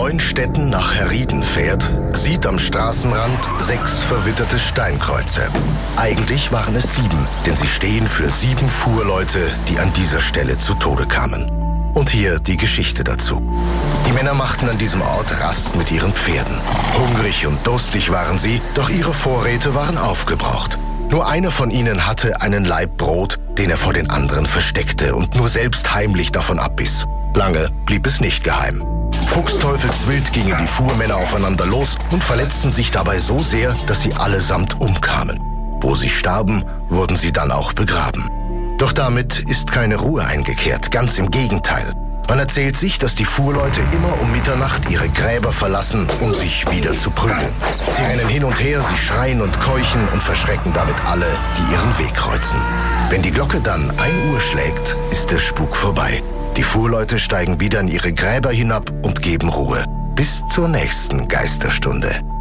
Neunstetten nach Herrieden fährt, sieht am Straßenrand 6 verwitterte Steinkreuze. Eigentlich waren es 7, denn sie stehen für 7 Fuhrleute, die an dieser Stelle zu Tode kamen. Und hier die Geschichte dazu. Die Männer machten an diesem Ort Rast mit ihren Pferden. Hungrig und durstig waren sie, doch ihre Vorräte waren aufgebraucht. Nur einer von ihnen hatte einen Laib Brot, den er vor den anderen versteckte und nur selbst heimlich davon abbiss. Lange blieb es nicht geheim. Fuchsteufelswild gingen die Fuhrmänner aufeinander los und verletzten sich dabei so sehr, dass sie allesamt umkamen. Wo sie starben, wurden sie dann auch begraben. Doch damit ist keine Ruhe eingekehrt, ganz im Gegenteil. Man erzählt sich, dass die Fuhrleute immer um Mitternacht ihre Gräber verlassen, um sich wieder zu prügeln. Sie rennen hin und her, sie schreien und keuchen und verschrecken damit alle, die ihren Weg kreuzen. Wenn die Glocke dann 1 Uhr schlägt, ist der Spuk vorbei. Die Fuhrleute steigen wieder in ihre Gräber hinab und geben Ruhe. Bis zur nächsten Geisterstunde.